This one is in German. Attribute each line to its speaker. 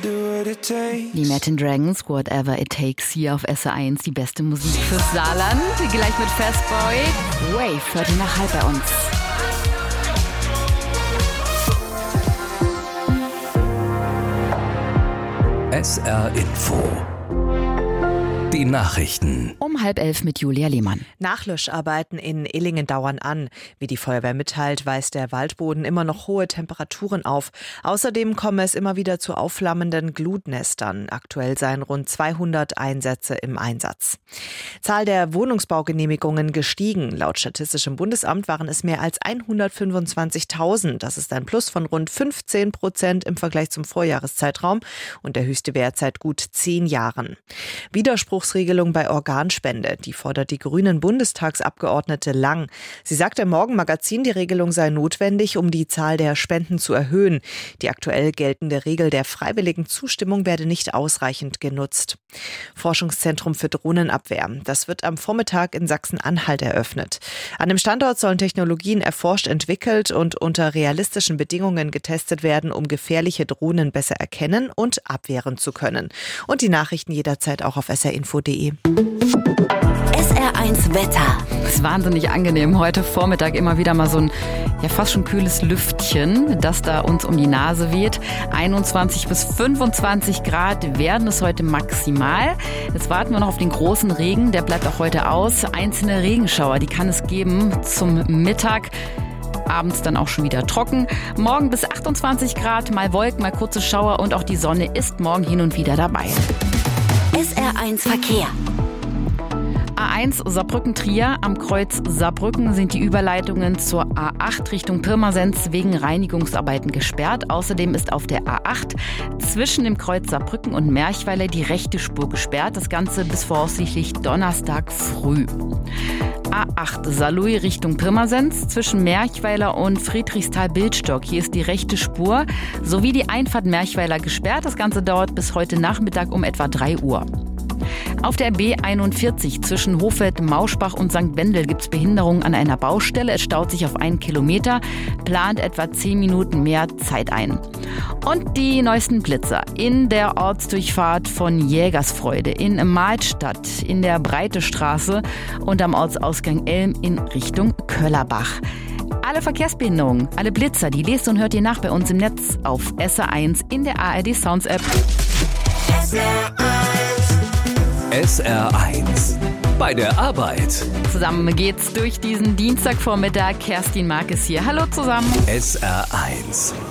Speaker 1: Die Imagine Dragons, Whatever It Takes, hier auf SR1, die beste Musik fürs Saarland. Gleich mit Fastboy. Wave, 4:40 bei uns.
Speaker 2: SR Info. Die Nachrichten.
Speaker 1: Um 10:30 mit Julia Lehmann.
Speaker 3: Nachlöscharbeiten in Illingen dauern an. Wie die Feuerwehr mitteilt, weist der Waldboden immer noch hohe Temperaturen auf. Außerdem komme es immer wieder zu aufflammenden Glutnestern. Aktuell seien rund 200 Einsätze im Einsatz. Zahl der Wohnungsbaugenehmigungen gestiegen. Laut Statistischem Bundesamt waren es mehr als 125.000. Das ist ein Plus von rund 15% im Vergleich zum Vorjahreszeitraum und der höchste Wert seit gut 10 Jahren. Widerspruchsregelung bei Organspende, die fordert die grünen Bundestagsabgeordnete Lang. Sie sagt im Morgenmagazin, die Regelung sei notwendig, um die Zahl der Spenden zu erhöhen. Die aktuell geltende Regel der freiwilligen Zustimmung werde nicht ausreichend genutzt. Forschungszentrum für Drohnenabwehr. Das wird am Vormittag in Sachsen-Anhalt eröffnet. An dem Standort sollen Technologien erforscht, entwickelt und unter realistischen Bedingungen getestet werden, um gefährliche Drohnen besser erkennen und abwehren zu können. Und die Nachrichten jederzeit auch auf srinfo.de.
Speaker 1: SR1 Wetter. Es ist wahnsinnig angenehm. Heute Vormittag immer wieder mal so ein fast schon kühles Lüftchen, das da uns um die Nase weht. 21 bis 25 Grad werden es heute maximal. Jetzt warten wir noch auf den großen Regen. Der bleibt auch heute aus. Einzelne Regenschauer, die kann es geben zum Mittag. Abends dann auch schon wieder trocken. Morgen bis 28 Grad, mal Wolken, mal kurze Schauer und auch die Sonne ist morgen hin und wieder dabei.
Speaker 4: SR1 Verkehr.
Speaker 1: A1 Saarbrücken-Trier. Am Kreuz Saarbrücken sind die Überleitungen zur A8 Richtung Pirmasens wegen Reinigungsarbeiten gesperrt. Außerdem ist auf der A8 zwischen dem Kreuz Saarbrücken und Merchweiler die rechte Spur gesperrt. Das Ganze bis voraussichtlich Donnerstag früh. A8 Saarlouis Richtung Pirmasens zwischen Merchweiler und Friedrichsthal-Bildstock. Hier ist die rechte Spur sowie die Einfahrt Merchweiler gesperrt. Das Ganze dauert bis heute Nachmittag um etwa 3 Uhr. Auf der B41 zwischen Hofeld, Mauschbach und St. Wendel gibt es Behinderungen an einer Baustelle. Es staut sich auf 1 Kilometer, plant etwa 10 Minuten mehr Zeit ein. Und die neuesten Blitzer in der Ortsdurchfahrt von Jägersfreude, in Mahlstadt, in der Breitestraße und am Ortsausgang Elm in Richtung Köllerbach. Alle Verkehrsbehinderungen, alle Blitzer, die lest und hört ihr nach bei uns im Netz auf SR1 in der ARD Sounds App.
Speaker 2: SR1 bei der Arbeit.
Speaker 1: Zusammen geht's durch diesen Dienstagvormittag. Kerstin Mark ist hier. Hallo zusammen.
Speaker 2: SR1